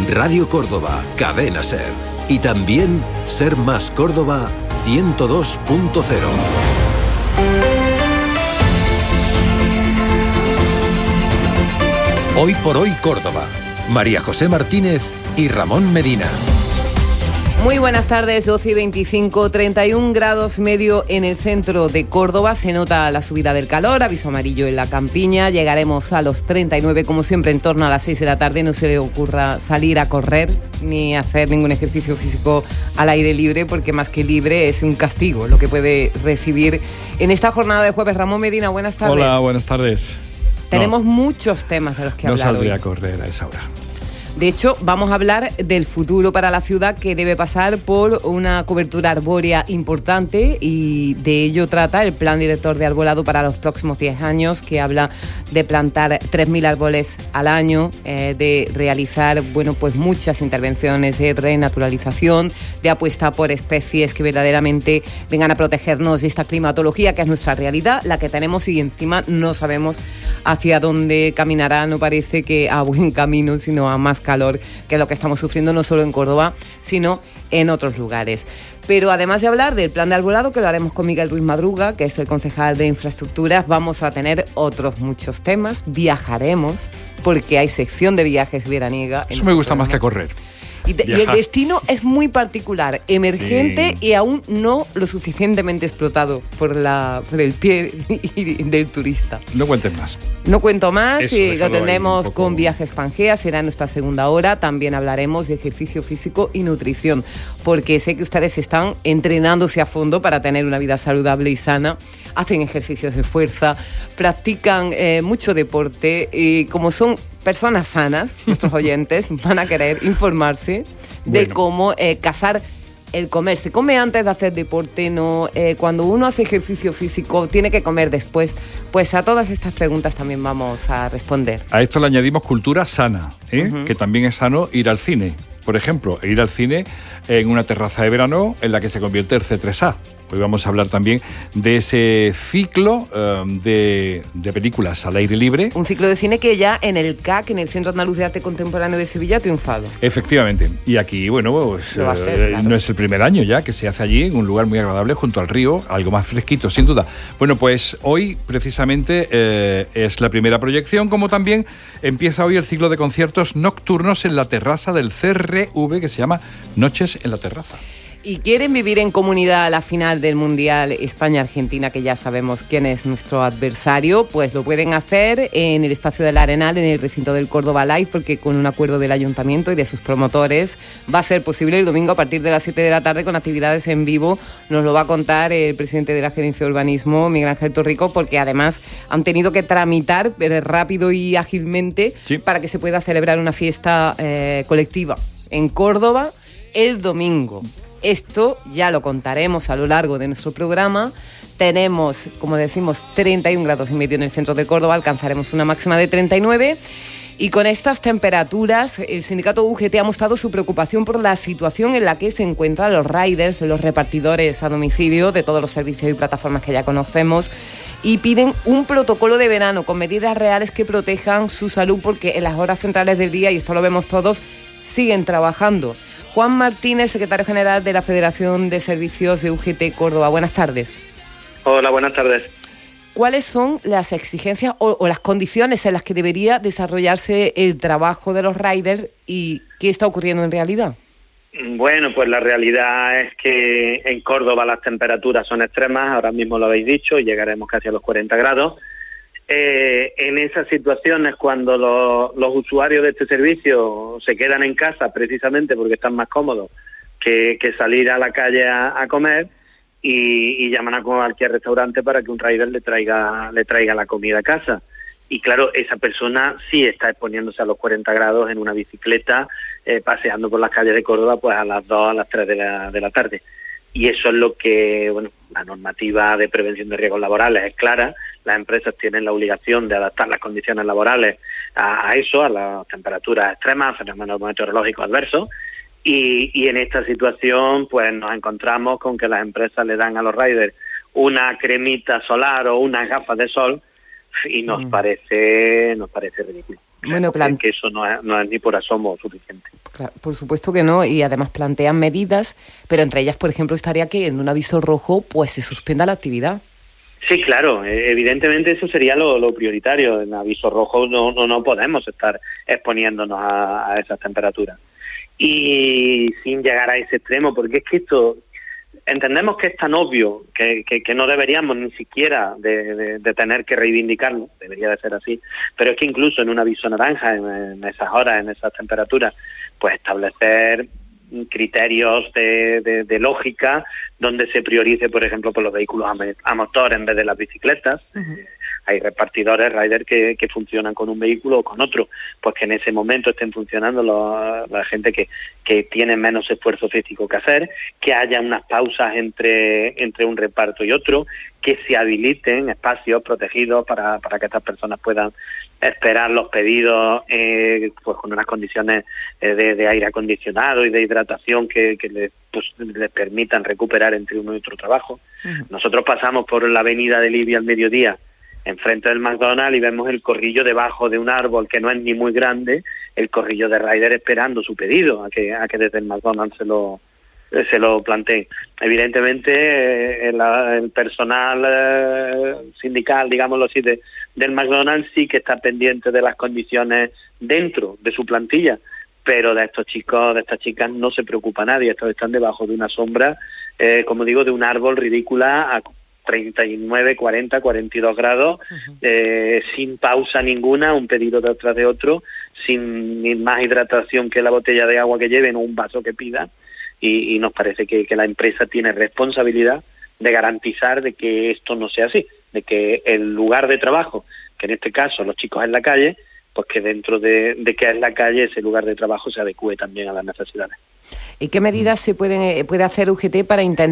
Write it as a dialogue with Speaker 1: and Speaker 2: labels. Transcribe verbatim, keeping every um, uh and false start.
Speaker 1: Radio Córdoba, Cadena Ser. Y también Ser Más Córdoba ciento dos punto cero. Hoy por hoy Córdoba. María José Martínez y Ramón Medina.
Speaker 2: Muy buenas tardes, doce y veinticinco, treinta y un grados medio en el centro de Córdoba. Se nota la subida del calor, aviso amarillo en la campiña. Llegaremos a los treinta y nueve, como siempre, en torno a las seis de la tarde. No se le ocurra salir a correr ni hacer ningún ejercicio físico al aire libre, porque más que libre es un castigo lo que puede recibir en esta jornada de jueves. Ramón Medina, buenas tardes.
Speaker 3: Hola, buenas tardes.
Speaker 2: Tenemos
Speaker 3: no,
Speaker 2: muchos temas de los que
Speaker 3: no
Speaker 2: hablar hoy.
Speaker 3: No saldría a correr a esa hora.
Speaker 2: De hecho, vamos a hablar del futuro para la ciudad, que debe pasar por una cobertura arbórea importante, y de ello trata el Plan Director de Arbolado para los próximos diez años, que habla de plantar tres mil árboles al año, eh, de realizar bueno, pues muchas intervenciones de renaturalización, de apuesta por especies que verdaderamente vengan a protegernos de esta climatología que es nuestra realidad, la que tenemos, y encima no sabemos hacia dónde caminará. No parece que a buen camino, sino a más calor, que es lo que estamos sufriendo no solo en Córdoba, sino en otros lugares. Pero además de hablar del plan de arbolado, que lo haremos con Miguel Ruiz Madruga, que es el concejal de Infraestructuras, vamos a tener otros muchos temas. Viajaremos, porque hay sección de viajes veraniega.
Speaker 3: Eso me gusta más que correr.
Speaker 2: Y, te, y el destino es muy particular, emergente, sí, y aún no lo suficientemente explotado por, la, por el pie del turista.
Speaker 3: No cuentes más.
Speaker 2: No cuento más.
Speaker 3: Eso,
Speaker 2: y lo tendremos
Speaker 3: poco...
Speaker 2: con Viajes Pangea, será nuestra segunda hora. También hablaremos de ejercicio físico y nutrición, porque sé que ustedes están entrenándose a fondo para tener una vida saludable y sana. Hacen ejercicios de fuerza, practican eh, mucho deporte, y como son personas sanas, nuestros oyentes van a querer informarse de bueno. cómo eh, casar el comer. Se come antes de hacer deporte, no eh, cuando uno hace ejercicio físico tiene que comer después. Pues a todas estas preguntas también vamos a responder.
Speaker 3: A esto le añadimos cultura sana, ¿eh? Uh-huh. Que también es sano ir al cine, por ejemplo, ir al cine en una terraza de verano en la que se convierte el C tres A. Hoy vamos a hablar también de ese ciclo um, de, de películas al aire libre.
Speaker 2: Un ciclo de cine que ya en el C A C, en el Centro Andaluz de Arte Contemporáneo de Sevilla, ha triunfado.
Speaker 3: Efectivamente. Y aquí, bueno, pues, eh, hacer, claro. no es el primer año ya que se hace allí, en un lugar muy agradable, junto al río, algo más fresquito, sin duda. Bueno, pues hoy, precisamente, eh, es la primera proyección, como también empieza hoy el ciclo de conciertos nocturnos en la terraza del C R V, que se llama Noches en la Terraza.
Speaker 2: Y quieren vivir en comunidad a la final del Mundial España-Argentina, que ya sabemos quién es nuestro adversario, pues lo pueden hacer en el espacio del Arenal, en el recinto del Córdoba Live, porque con un acuerdo del Ayuntamiento y de sus promotores va a ser posible el domingo a partir de las siete de la tarde con actividades en vivo. Nos lo va a contar el presidente de la Gerencia de Urbanismo, Miguel Ángel Torrico, porque además han tenido que tramitar rápido y ágilmente sí. para que se pueda celebrar una fiesta eh, colectiva en Córdoba el domingo. Esto ya lo contaremos a lo largo de nuestro programa. Tenemos, como decimos, treinta y un grados y medio en el centro de Córdoba, alcanzaremos una máxima de treinta y nueve. Y con estas temperaturas, el sindicato U G T ha mostrado su preocupación por la situación en la que se encuentran los riders, los repartidores a domicilio de todos los servicios y plataformas que ya conocemos, y piden un protocolo de verano con medidas reales que protejan su salud, porque en las horas centrales del día, y esto lo vemos todos, siguen trabajando. Juan Martínez, secretario general de la Federación de Servicios de U G T Córdoba. Buenas tardes.
Speaker 4: Hola, buenas tardes.
Speaker 2: ¿Cuáles son las exigencias o, o las condiciones en las que debería desarrollarse el trabajo de los riders y qué está ocurriendo en realidad?
Speaker 4: Bueno, pues la realidad es que en Córdoba las temperaturas son extremas, ahora mismo lo habéis dicho, y llegaremos casi a los cuarenta grados. Eh, en esas situaciones, cuando lo, los usuarios de este servicio se quedan en casa precisamente porque están más cómodos que, que salir a la calle a, a comer, y, y llaman a cualquier restaurante para que un rider le traiga le traiga la comida a casa. Y claro, esa persona sí está exponiéndose a los cuarenta grados en una bicicleta, eh, paseando por las calles de Córdoba pues a las dos, a las tres de la, de la tarde. Y eso es lo que, bueno, la normativa de prevención de riesgos laborales es clara. Las empresas tienen la obligación de adaptar las condiciones laborales a, a eso, a las temperaturas extremas, fenómenos meteorológicos adversos. Y, y en esta situación, pues nos encontramos con que las empresas le dan a los riders una cremita solar o unas gafas de sol, y nos mm. parece nos parece ridículo.
Speaker 2: Bueno, plan...
Speaker 4: que eso no es, no es ni por asomo suficiente.
Speaker 2: Claro, por supuesto que no, y además plantean medidas, pero entre ellas, por ejemplo, estaría que en un aviso rojo pues se suspenda la actividad.
Speaker 4: Sí, claro, evidentemente eso sería lo, lo prioritario. En aviso rojo no, no, no podemos estar exponiéndonos a, a esas temperaturas. Y sin llegar a ese extremo, porque es que esto, entendemos que es tan obvio que, que, que no deberíamos ni siquiera de, de, de tener que reivindicarlo, debería de ser así, pero es que incluso en un aviso naranja, en, en esas horas, en esas temperaturas, pues establecer criterios de, de, de lógica donde se priorice, por ejemplo, por los vehículos a, me, a motor en vez de las bicicletas. Uh-huh. eh, hay repartidores, riders que, que funcionan con un vehículo o con otro, pues que en ese momento estén funcionando lo, la gente que, que tiene menos esfuerzo físico que hacer, que haya unas pausas entre, entre un reparto y otro, que se habiliten espacios protegidos para, para que estas personas puedan esperar los pedidos eh, pues con unas condiciones eh, de, de aire acondicionado y de hidratación que, que les, pues, les permitan recuperar entre uno y otro trabajo. Uh-huh. Nosotros pasamos por la avenida de Libia al mediodía, enfrente del McDonald's, y vemos el corrillo debajo de un árbol que no es ni muy grande, el corrillo de rider esperando su pedido a que, a que desde el McDonald's se lo se lo planteen. Evidentemente eh, el, el personal eh, sindical, digámoslo así, de, del McDonald's sí que está pendiente de las condiciones dentro de su plantilla, pero de estos chicos, de estas chicas no se preocupa nadie. Estos están debajo de una sombra, eh, como digo, de un árbol ridícula a treinta y nueve, cuarenta, cuarenta y dos grados, uh-huh. eh, sin pausa ninguna, un pedido detrás de otro, sin ni más hidratación que la botella de agua que lleven o un vaso que pidan. Y, y nos parece que, que la empresa tiene responsabilidad de garantizar de que esto no sea así, de que el lugar de trabajo, que en este caso los chicos en la calle, pues que dentro de, de que es la calle ese lugar de trabajo se adecue también a las necesidades.
Speaker 2: ¿Y qué medidas se pueden puede hacer U G T para intentar